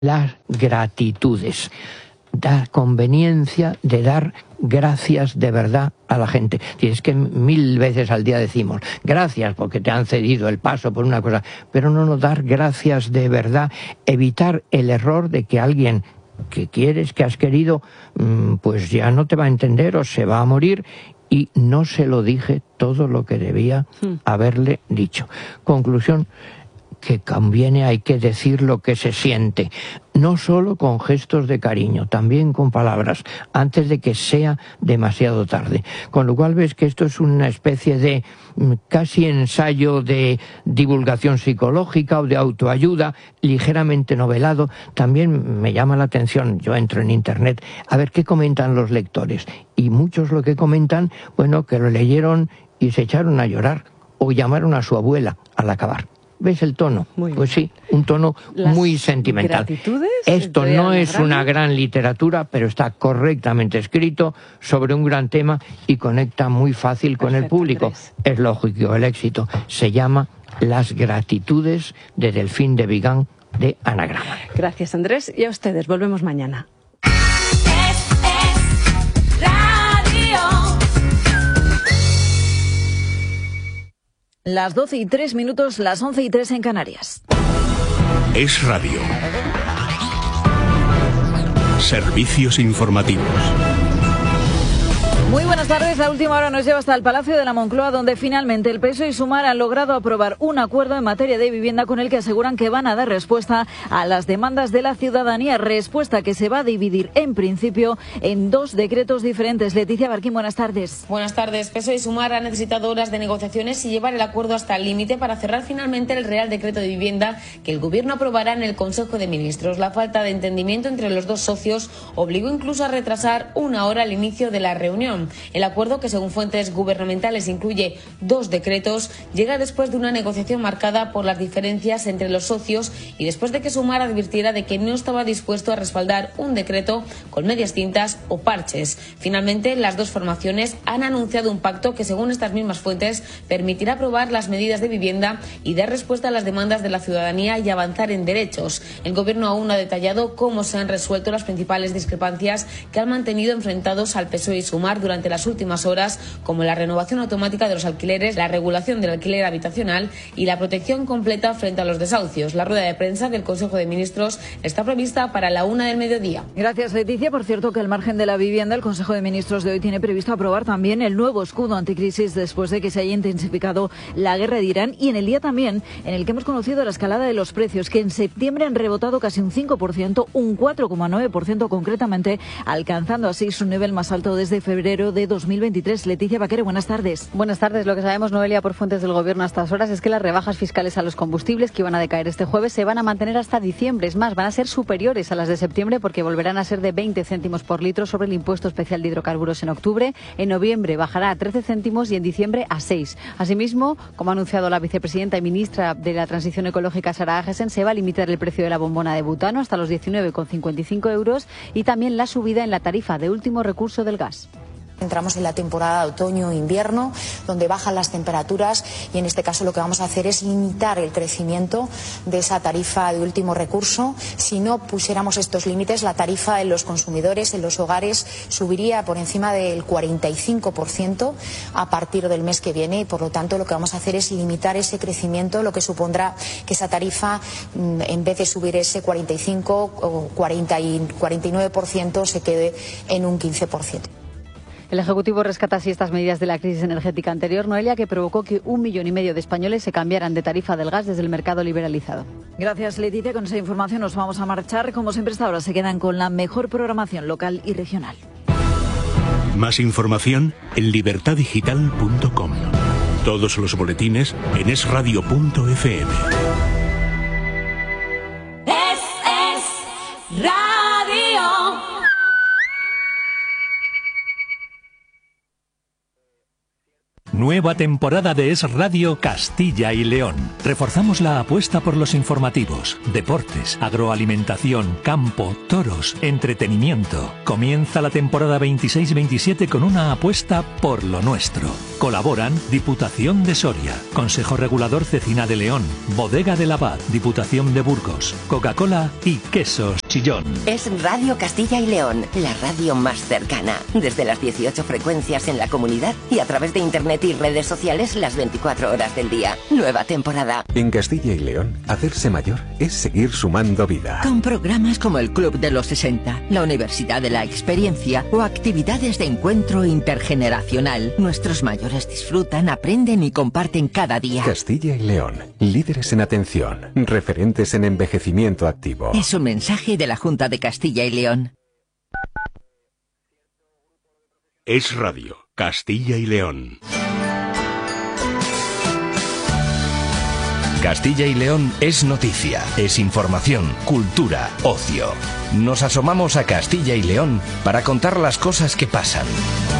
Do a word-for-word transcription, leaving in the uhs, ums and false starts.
las gratitudes, la conveniencia de dar gracias de verdad a la gente. Y es que mil veces al día decimos gracias porque te han cedido el paso por una cosa, pero no nos dar gracias de verdad, evitar el error de que alguien que quieres, que has querido, pues ya no te va a entender o se va a morir, y no se lo dije todo lo que debía haberle dicho. Conclusión, que conviene, hay que decir lo que se siente, no solo con gestos de cariño, también con palabras, antes de que sea demasiado tarde. Con lo cual ves que esto es una especie de casi ensayo de divulgación psicológica o de autoayuda, ligeramente novelado. También me llama la atención, yo entro en internet a ver qué comentan los lectores, y muchos lo que comentan, bueno, que lo leyeron y se echaron a llorar, o llamaron a su abuela al acabar. ¿Ves el tono? Pues sí, un tono Las muy sentimental. Esto no es una gran literatura, pero está correctamente escrito sobre un gran tema y conecta muy fácil con el público. Andrés. Es lógico, el éxito. Se llama Las gratitudes de Delfín de Vigan, de Anagrama. Gracias, Andrés. Y a ustedes, volvemos mañana. Las doce y tres minutos, las once y tres en Canarias. Es Radio. Servicios informativos. Muy buenas tardes. La última hora nos lleva hasta el Palacio de la Moncloa, donde finalmente el P S O E y Sumar han logrado aprobar un acuerdo en materia de vivienda con el que aseguran que van a dar respuesta a las demandas de la ciudadanía. Respuesta que se va a dividir en principio en dos decretos diferentes. Leticia Barquín, buenas tardes. Buenas tardes. P S O E y Sumar han necesitado horas de negociaciones y llevar el acuerdo hasta el límite para cerrar finalmente el Real Decreto de Vivienda que el Gobierno aprobará en el Consejo de Ministros. La falta de entendimiento entre los dos socios obligó incluso a retrasar una hora el inicio de la reunión. El acuerdo, que según fuentes gubernamentales incluye dos decretos, llega después de una negociación marcada por las diferencias entre los socios y después de que Sumar advirtiera de que no estaba dispuesto a respaldar un decreto con medias tintas o parches. Finalmente, las dos formaciones han anunciado un pacto que, según estas mismas fuentes, permitirá aprobar las medidas de vivienda y dar respuesta a las demandas de la ciudadanía y avanzar en derechos. El Gobierno aún no ha detallado cómo se han resuelto las principales discrepancias que han mantenido enfrentados al P S O E y Sumar durante las últimas horas, como la renovación automática de los alquileres, la regulación del alquiler habitacional y la protección completa frente a los desahucios. La rueda de prensa del Consejo de Ministros está prevista para la una del mediodía. Gracias, Leticia. Por cierto, que al margen de la vivienda, el Consejo de Ministros de hoy tiene previsto aprobar también el nuevo escudo anticrisis después de que se haya intensificado la guerra de Irán, y en el día también en el que hemos conocido la escalada de los precios, que en septiembre han rebotado casi un cinco por ciento, un cuatro coma nueve por ciento concretamente, alcanzando así su nivel más alto desde febrero de dos mil veintitrés. Leticia Vaquero, buenas tardes. Buenas tardes. Lo que sabemos, Noelia, por fuentes del Gobierno a estas horas, es que las rebajas fiscales a los combustibles que iban a decaer este jueves se van a mantener hasta diciembre. Es más, van a ser superiores a las de septiembre porque volverán a ser de veinte céntimos por litro sobre el impuesto especial de hidrocarburos en octubre. En noviembre bajará a trece céntimos y en diciembre a seis. Asimismo, como ha anunciado la vicepresidenta y ministra de la Transición Ecológica, Sara Agesen, se va a limitar el precio de la bombona de butano hasta los diecinueve con cincuenta y cinco euros y también la subida en la tarifa de último recurso del gas. Entramos en la temporada de otoño-invierno, donde bajan las temperaturas, y en este caso lo que vamos a hacer es limitar el crecimiento de esa tarifa de último recurso. Si no pusiéramos estos límites, la tarifa en los consumidores, en los hogares, subiría por encima del cuarenta y cinco por ciento a partir del mes que viene, y por lo tanto lo que vamos a hacer es limitar ese crecimiento, lo que supondrá que esa tarifa, en vez de subir ese cuarenta y cinco o cuarenta y nueve por ciento, se quede en un quince por ciento. El Ejecutivo rescata así estas medidas de la crisis energética anterior, Noelia, que provocó que un millón y medio de españoles se cambiaran de tarifa del gas desde el mercado liberalizado. Gracias, Leticia. Con esa información nos vamos a marchar. Como siempre, hasta ahora se quedan con la mejor programación local y regional. Más información en libertad digital punto com. Todos los boletines en es radio punto efe eme. Es, es radio. Nueva temporada de Es Radio Castilla y León. Reforzamos la apuesta por los informativos, deportes, agroalimentación, campo, toros, entretenimiento. Comienza la temporada veintiséis veintisiete con una apuesta por lo nuestro. Colaboran Diputación de Soria, Consejo Regulador Cecina de León, Bodega del Abad, Diputación de Burgos, Coca-Cola y Quesos Chillón. Es Radio Castilla y León, la radio más cercana. Desde las dieciocho frecuencias en la comunidad y a través de internet y redes sociales las veinticuatro horas del día. Nueva temporada. En Castilla y León, hacerse mayor es seguir sumando vida. Con programas como el Club de los sesenta, la Universidad de la Experiencia o actividades de encuentro intergeneracional, nuestros mayores disfrutan, aprenden y comparten cada día. Castilla y León, líderes en atención, referentes en envejecimiento activo. Es un mensaje de la Junta de Castilla y León. Es Radio Castilla y León. Castilla y León es noticia, es información, cultura, ocio. Nos asomamos a Castilla y León para contar las cosas que pasan.